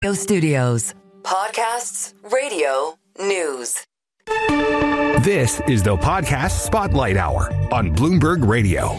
Studios. Podcasts, radio, news. This is the Podcast Spotlight Hour on Bloomberg Radio.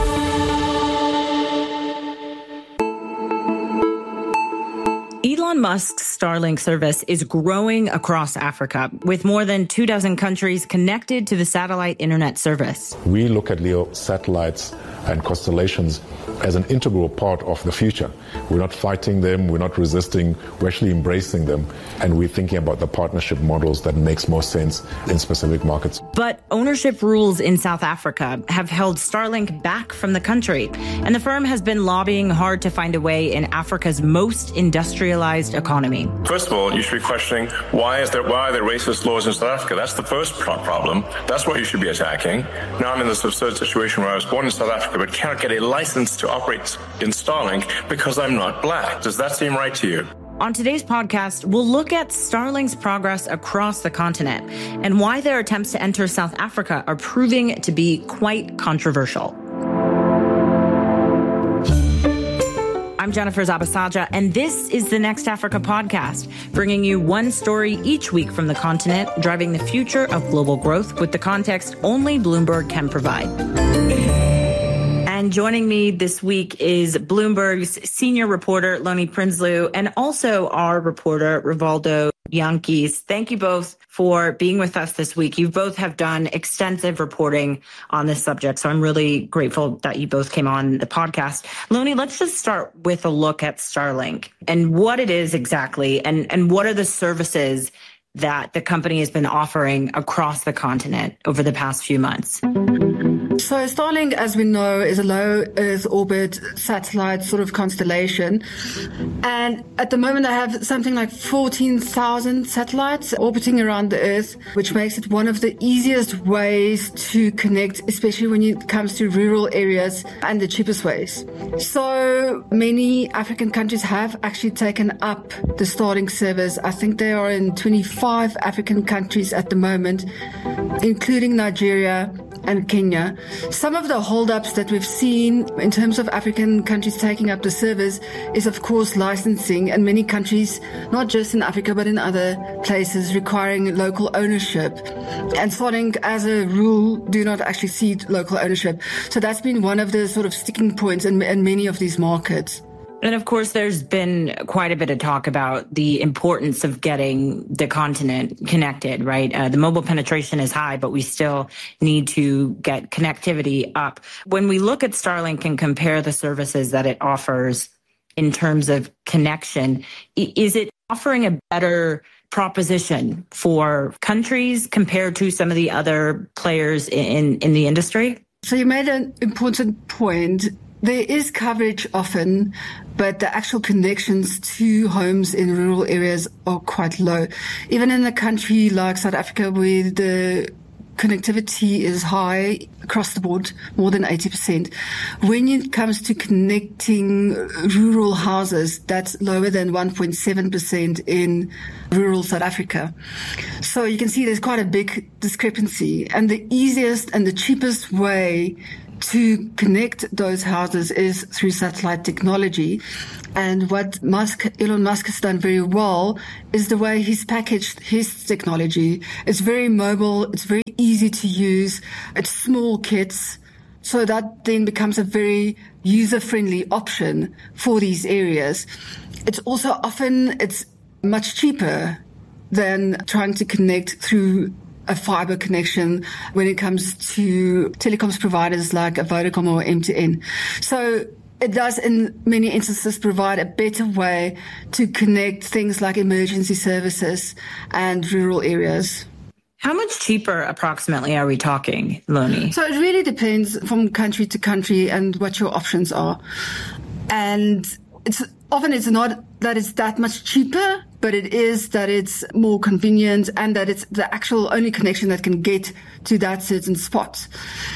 Elon Musk's Starlink service is growing across Africa, with more than 24 countries connected to the satellite internet service. We look at LEO satellites and constellations as an integral part of the future. We're not fighting them, we're not resisting, we're actually embracing them, and we're thinking about the partnership models that makes most sense in specific markets. But ownership rules in South Africa have held Starlink back from the country, and the firm has been lobbying hard to find a way in Africa's most industrialized economy. First of all, you should be questioning why are there racist laws in South Africa? That's the first problem. That's what you should be attacking. Now I'm in this absurd situation where I was born in South Africa but cannot get a license to operate in Starlink because I'm not black. Does that seem right to you? On today's podcast, we'll look at Starlink's progress across the continent and why their attempts to enter South Africa are proving to be quite controversial. I'm Jennifer Zabasaja, and this is the Next Africa podcast, bringing you one story each week from the continent, driving the future of global growth with the context only Bloomberg can provide. And joining me this week is Bloomberg's senior reporter, Loni Prinsloo, and also our reporter, Rivaldo Yankees. Thank you both for being with us this week. You both have done extensive reporting on this subject, so I'm really grateful that you both came on the podcast. Loni, let's just start with a look at Starlink and what it is exactly, and what are the services that the company has been offering across the continent over the past few months. So Starlink, as we know, is a low Earth orbit satellite sort of constellation. And at the moment, I have something like 14,000 satellites orbiting around the Earth, which makes it one of the easiest ways to connect, especially when it comes to rural areas, and the cheapest ways. So many African countries have actually taken up the Starlink service. I think they are in 25 African countries at the moment, including Nigeria and Kenya. Some of the holdups that we've seen in terms of African countries taking up the service is, of course, licensing, and many countries, not just in Africa, but in other places, requiring local ownership. And Starlink, as a rule, do not actually cede local ownership. So that's been one of the sort of sticking points in many of these markets. And of course, there's been quite a bit of talk about the importance of getting the continent connected, right? The mobile penetration is high, but we still need to get connectivity up. When we look at Starlink and compare the services that it offers in terms of connection, is it offering a better proposition for countries compared to some of the other players in the industry? So you made an important point. There is coverage often, but the actual connections to homes in rural areas are quite low. Even in a country like South Africa, where the connectivity is high across the board, more than 80%. When it comes to connecting rural houses, that's lower than 1.7% in rural South Africa. So you can see there's quite a big discrepancy. And the easiest and the cheapest way to connect those houses is through satellite technology. And what Elon Musk has done very well is the way he's packaged his technology. It's very mobile. It's very easy to use. It's small kits. So that then becomes a very user-friendly option for these areas. It's also it's much cheaper than trying to connect through a fiber connection when it comes to telecoms providers like Vodacom or MTN. So it does, in many instances, provide a better way to connect things like emergency services and rural areas. How much cheaper approximately are we talking, Loni? So it really depends from country to country and what your options are. And it's not that it's that much cheaper, but it is that it's more convenient and that it's the actual only connection that can get to that certain spot.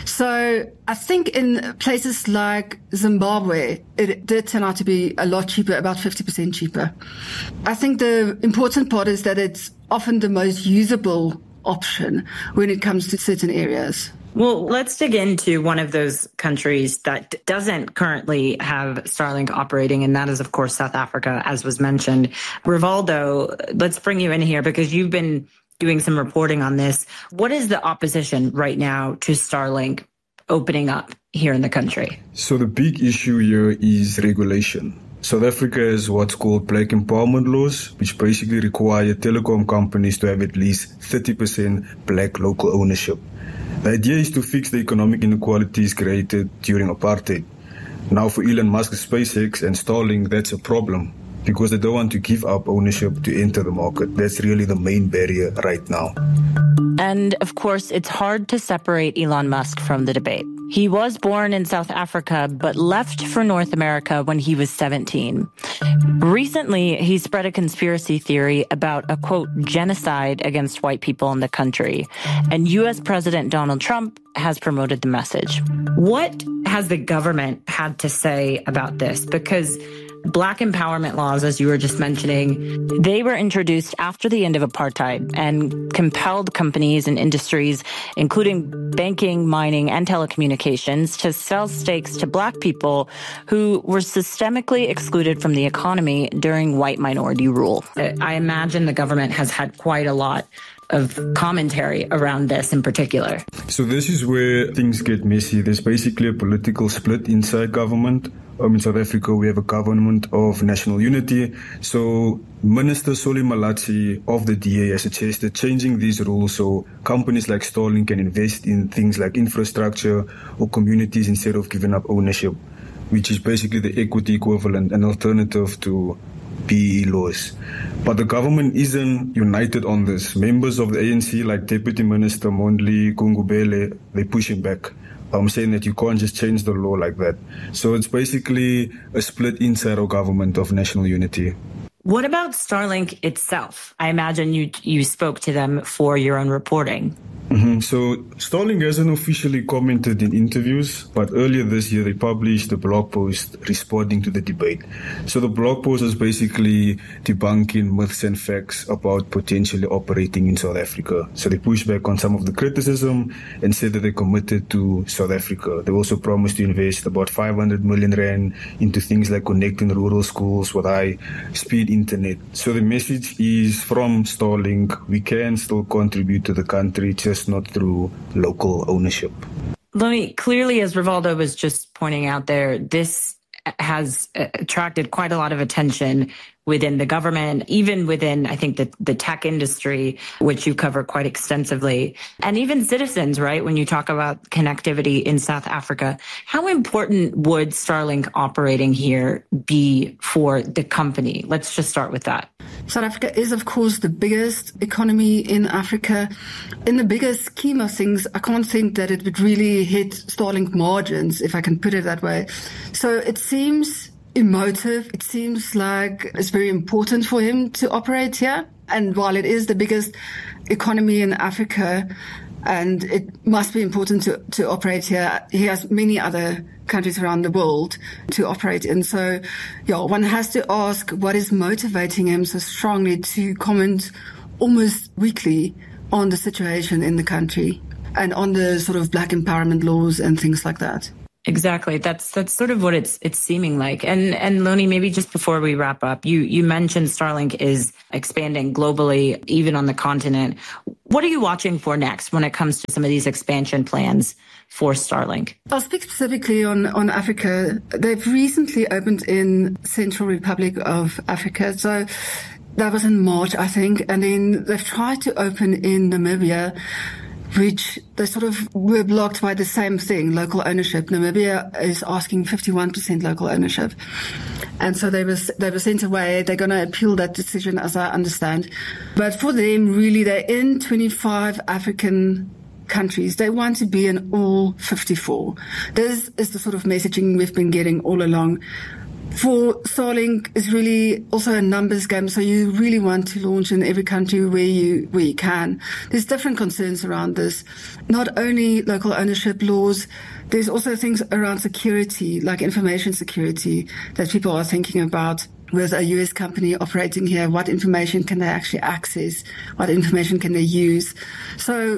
So I think in places like Zimbabwe, it did turn out to be a lot cheaper, about 50% cheaper. I think the important part is that it's often the most usable option when it comes to certain areas. Well, let's dig into one of those countries that doesn't currently have Starlink operating, and that is, of course, South Africa, as was mentioned. Rivaldo, let's bring you in here because you've been doing some reporting on this. What is the opposition right now to Starlink opening up here in the country? So the big issue here is regulation. South Africa has what's called black empowerment laws, which basically require telecom companies to have at least 30% black local ownership. The idea is to fix the economic inequalities created during apartheid. Now for Elon Musk's SpaceX and Starlink, that's a problem because they don't want to give up ownership to enter the market. That's really the main barrier right now. And of course, it's hard to separate Elon Musk from the debate. He was born in South Africa, but left for North America when he was 17. Recently, he spread a conspiracy theory about a, quote, genocide against white people in the country. And U.S. President Donald Trump has promoted the message. What has the government had to say about this? Because Black empowerment laws, as you were just mentioning, they were introduced after the end of apartheid and compelled companies and industries, including banking, mining, and telecommunications, to sell stakes to Black people who were systemically excluded from the economy during white minority rule. I imagine the government has had quite a lot of commentary around this in particular. So this is where things get messy. There's basically a political split inside government. In South Africa, we have a government of national unity. So Minister Solly Malatsi of the DA has suggested changing these rules so companies like Starlink can invest in things like infrastructure or communities instead of giving up ownership, which is basically the equity equivalent, an alternative to PE laws. But the government isn't united on this. Members of the ANC, like Deputy Minister Mondli Gungubele, they're pushing back. I'm saying that you can't just change the law like that. So it's basically a split inside our government of national unity. What about Starlink itself? I imagine you spoke to them for your own reporting. So Starlink hasn't officially commented in interviews, but earlier this year they published a blog post responding to the debate. So the blog post is basically debunking myths and facts about potentially operating in South Africa. So they pushed back on some of the criticism and said that they're committed to South Africa. They also promised to invest about 500 million rand into things like connecting rural schools with high-speed internet. So the message is from Starlink, we can still contribute to the country, just not through local ownership. Loni, clearly, as Rivaldo was just pointing out there, this has attracted quite a lot of attention within the government, even within, I think, the tech industry, which you cover quite extensively, and even citizens, right? When you talk about connectivity in South Africa, how important would Starlink operating here be for the company? Let's just start with that. South Africa is, of course, the biggest economy in Africa. In the bigger scheme of things, I can't think that it would really hit Starlink margins, if I can put it that way. So it seems emotive. It seems like it's very important for him to operate here. And while it is the biggest economy in Africa, and it must be important to operate here, he has many other countries around the world to operate in. So, yeah, one has to ask what is motivating him so strongly to comment almost weekly on the situation in the country and on the sort of black empowerment laws and things like that. Exactly. That's sort of what it's seeming like. And Loni, maybe just before we wrap up, you mentioned Starlink is expanding globally, even on the continent. What are you watching for next when it comes to some of these expansion plans for Starlink? I'll speak specifically on Africa. They've recently opened in Central Republic of Africa. So that was in March, I think. And then they've tried to open in Namibia, which they sort of were blocked by the same thing, local ownership. Namibia is asking 51% local ownership. And so they were sent away. They're going to appeal that decision, as I understand. But for them, really, they're in 25 African countries. They want to be in all 54. This is the sort of messaging we've been getting all along. For Starlink is really also a numbers game, so you really want to launch in every country where you can. There's different concerns around this. Not only local ownership laws, there's also things around security, like information security, that people are thinking about. With a US company operating here, what information can they actually access? What information can they use? So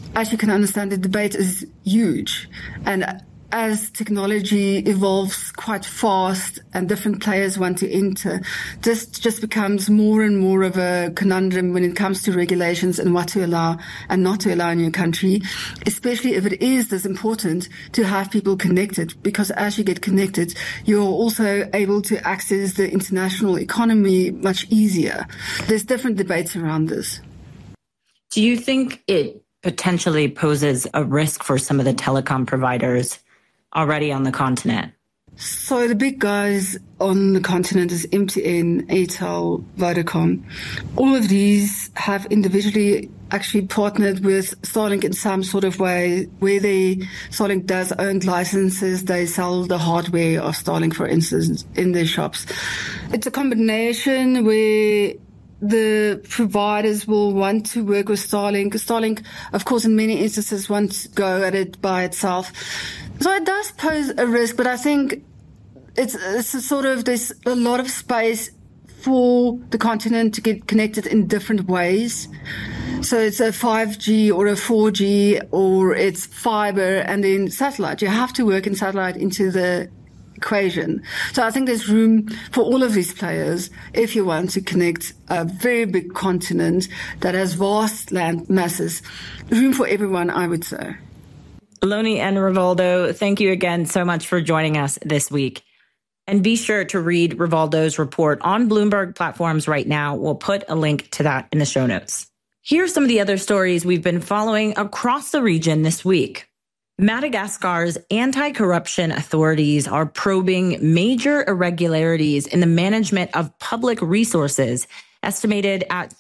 as you can understand, the debate is huge. And as technology evolves quite fast and different players want to enter, this just becomes more and more of a conundrum when it comes to regulations and what to allow and not to allow in your country, especially if it is this important to have people connected, because as you get connected, you're also able to access the international economy much easier. There's different debates around this. Do you think it potentially poses a risk for some of the telecom providers already on the continent? So the big guys on the continent is MTN, Airtel, Vodacom. All of these have individually actually partnered with Starlink in some sort of way, where Starlink does own licenses. They sell the hardware of Starlink, for instance, in their shops. It's a combination where the providers will want to work with Starlink. Starlink, of course, in many instances wants to go at it by itself. So it does pose a risk, but I think it's a sort of, there's a lot of space for the continent to get connected in different ways. So it's a 5G or a 4G, or it's fiber and then satellite. You have to work in satellite into the equation. So I think there's room for all of these players if you want to connect a very big continent that has vast land masses. Room for everyone, I would say. Loni and Rivaldo, thank you again so much for joining us this week. And be sure to read Rivaldo's report on Bloomberg platforms right now. We'll put a link to that in the show notes. Here's some of the other stories we've been following across the region this week. Madagascar's anti-corruption authorities are probing major irregularities in the management of public resources, estimated at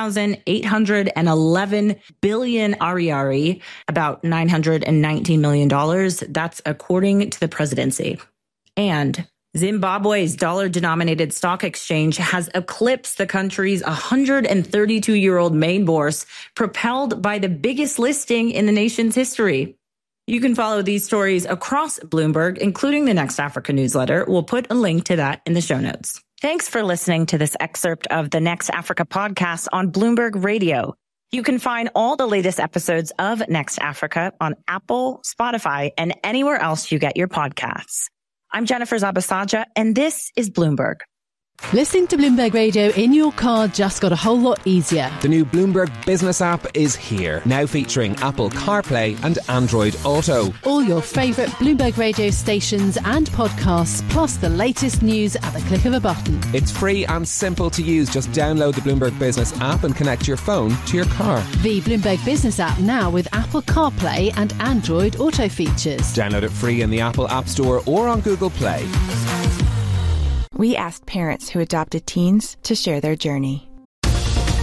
3,811 billion ariary, about $919 million. That's according to the presidency. And Zimbabwe's dollar-denominated stock exchange has eclipsed the country's 132-year-old main bourse, propelled by the biggest listing in the nation's history. You can follow these stories across Bloomberg, including the Next Africa newsletter. We'll put a link to that in the show notes. Thanks for listening to this excerpt of the Next Africa podcast on Bloomberg Radio. You can find all the latest episodes of Next Africa on Apple, Spotify, and anywhere else you get your podcasts. I'm Jennifer Zabasaja, and this is Bloomberg. Listening to Bloomberg Radio in your car just got a whole lot easier. The new Bloomberg Business app is here, now featuring Apple CarPlay and Android Auto. All your favourite Bloomberg Radio stations and podcasts, plus the latest news at the click of a button. It's free and simple to use. Just download the Bloomberg Business app and connect your phone to your car. The Bloomberg Business app now with Apple CarPlay and Android Auto features. Download it free in the Apple App Store or on Google Play. We asked parents who adopted teens to share their journey.